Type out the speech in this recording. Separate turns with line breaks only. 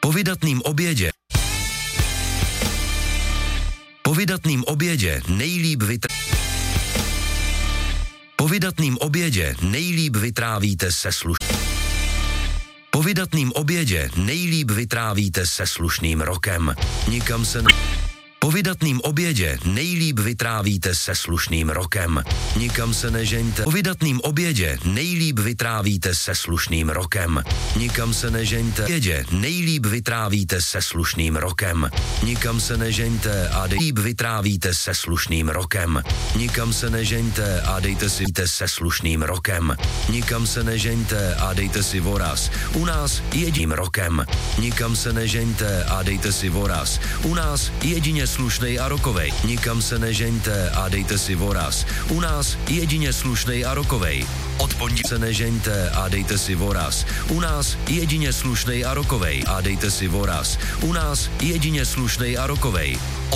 Po vydatným obědě. Po vydatným obědě nejlíp vytrávíte se Po vydatným obědě nejlíp vytrávíte se slušným rokem. Nikam se Po vydatným obědě nejlíp vytrávíte se slušným rokem. Nikam se nežeňte. Po vydatným obědě nejlíp vytrávíte se slušným rokem. Nikam se nežeňte. Obědě nejlíp vytrávíte se slušným rokem. Nikam se nežeňte a líp vytrávíte se slušným rokem. Nikam se nežeňte a dejte si se slušným rokem. Nikam se nežeňte a dejte si voraz. U nás jedním rokem. Nikam se nežeňte a dejte si voraz. U nás jedině slušnej a rokovej. Nikam se nežeňte a dejte si voraz. U nás jedině slušnej a rokovej. Od pondělí se nežeňte a dejte si voraz. U nás jedině slušnej a rokovej. A dejte si voraz. U nás jedině slušnej a rokovej.